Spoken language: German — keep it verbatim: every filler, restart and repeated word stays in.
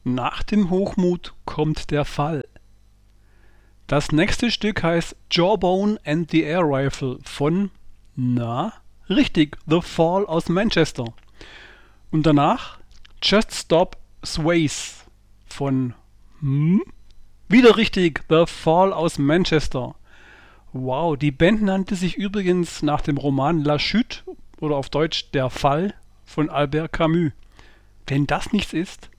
Nach dem Hochmut kommt der Fall. Das nächste Stück heißt Jawbone and the Air Rifle von, na, richtig, The Fall aus Manchester. Und danach Just Stop Sways von, hm, wieder richtig, The Fall aus Manchester. Wow, die Band nannte sich übrigens nach dem Roman La Chute oder auf Deutsch Der Fall von Albert Camus. Wenn das nichts ist.